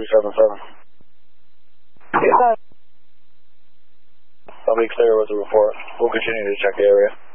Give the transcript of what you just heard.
377. Yeah. I'll be clear with the report. We'll continue to check the area.